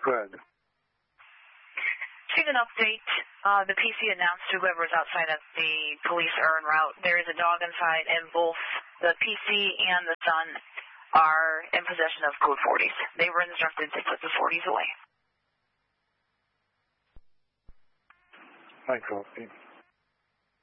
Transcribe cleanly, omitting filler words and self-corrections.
Go ahead. Just an update. The PC announced to whoever's outside of the police are en route. There is a dog inside, and both the PC and the son are in possession of code 40s. They were instructed to put the 40s away. I copy.